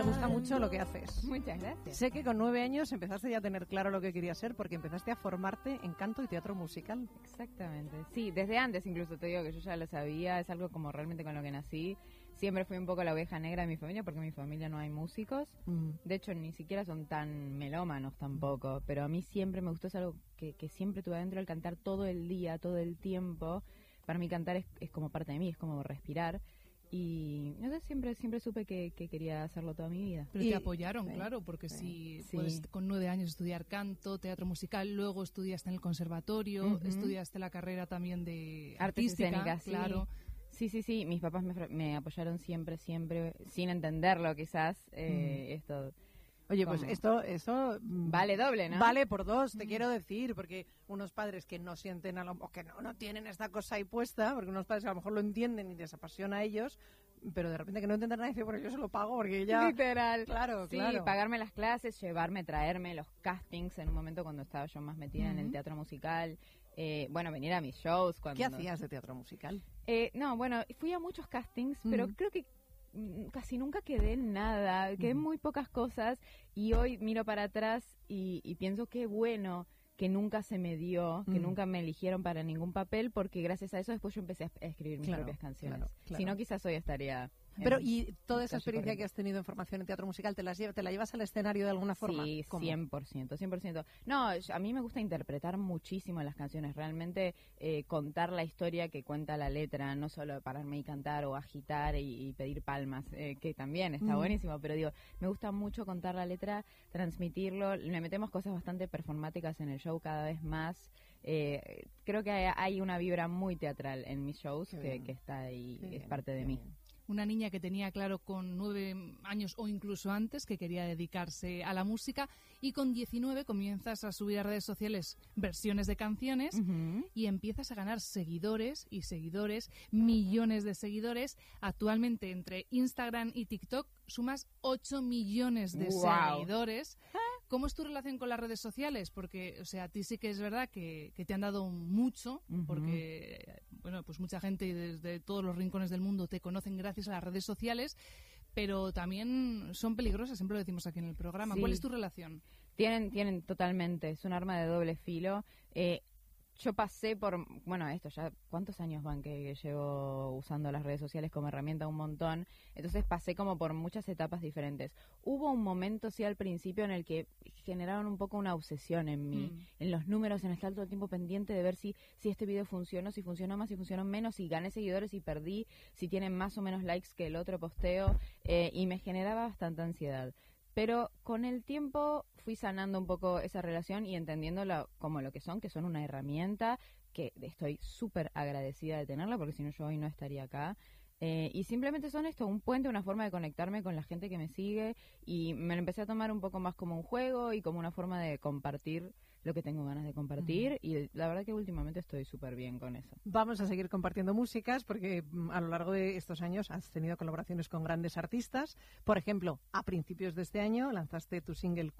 Me gusta mucho lo que haces. Muchas gracias. Sé que con 9 años empezaste ya a tener claro lo que querías ser porque empezaste a formarte en canto y teatro musical. Exactamente. Sí, desde antes incluso te digo que yo ya lo sabía, es algo como realmente con lo que nací. Siempre fui un poco la oveja negra de mi familia porque en mi familia no hay músicos. De hecho, ni siquiera son tan melómanos tampoco, pero a mí siempre me gustó, es algo que siempre tuve adentro, el cantar todo el día, todo el tiempo. Para mí cantar es como parte de mí, es como respirar. Y no sé, siempre supe que quería hacerlo toda mi vida. Pero te apoyaron, claro, porque si puedes con 9 años estudiar canto, teatro musical, luego estudiaste en el conservatorio, estudiaste la carrera también de artes escénicas, claro. Sí, mis papás me apoyaron siempre, sin entenderlo quizás, esto... Oye, pues esto vale doble, ¿no? Vale por dos, te quiero decir, porque unos padres que no sienten o que no tienen esta cosa ahí puesta, porque unos padres a lo mejor lo entienden y les apasiona a ellos, pero de repente que no entienden nada y dicen, bueno, yo se lo pago porque ya... Literal. Claro. Sí, pagarme las clases, llevarme, traerme los castings en un momento cuando estaba yo más metida en el teatro musical. Venir a mis shows. ¿Qué hacías de teatro musical? Fui a muchos castings, pero creo que casi nunca quedé en nada, quedé en muy pocas cosas y hoy miro para atrás y pienso qué bueno que nunca se me dio, que nunca me eligieron para ningún papel, porque gracias a eso después yo empecé a escribir mis propias canciones. Claro. Si no, quizás hoy estaría... Pero, ¿y toda esa experiencia que has tenido en formación en teatro musical, te la llevas al escenario de alguna forma? Sí, ¿Cómo? 100%. No, a mí me gusta interpretar muchísimo las canciones, realmente contar la historia que cuenta la letra, no solo pararme y cantar o agitar y pedir palmas, que también está buenísimo, pero digo, me gusta mucho contar la letra, transmitirlo, le metemos cosas bastante performáticas en el show cada vez más. Creo que hay una vibra muy teatral en mis shows que está ahí, es parte de mí. Una niña que tenía claro con 9 años o incluso antes que quería dedicarse a la música, y con 19 comienzas a subir a redes sociales versiones de canciones y empiezas a ganar seguidores, millones de seguidores. Actualmente entre Instagram y TikTok sumas 8 millones de seguidores. ¿Cómo es tu relación con las redes sociales? Porque, o sea, a ti sí que es verdad que te han dado mucho, porque, pues mucha gente desde todos los rincones del mundo te conocen gracias a las redes sociales, pero también son peligrosas, siempre lo decimos aquí en el programa. ¿Cuál es tu relación? Tienen totalmente, es un arma de doble filo. Yo pasé por, esto ya, ¿cuántos años van que llevo usando las redes sociales como herramienta? Un montón. Entonces pasé como por muchas etapas diferentes. Hubo un momento, sí, al principio en el que generaron un poco una obsesión en mí, en los números, en estar todo el tiempo pendiente de ver si este video funcionó, si funcionó más, si funcionó menos, si gané seguidores, si perdí, si tienen más o menos likes que el otro posteo, y me generaba bastante ansiedad. Pero con el tiempo fui sanando un poco esa relación y entendiéndola como lo que son una herramienta que estoy súper agradecida de tenerla, porque si no yo hoy no estaría acá. Y simplemente son un puente, una forma de conectarme con la gente que me sigue, y me lo empecé a tomar un poco más como un juego y como una forma de compartir lo que tengo ganas de compartir, y la verdad que últimamente estoy súper bien con eso. Vamos a seguir compartiendo músicas porque a lo largo de estos años has tenido colaboraciones con grandes artistas. Por ejemplo, a principios de este año lanzaste tu single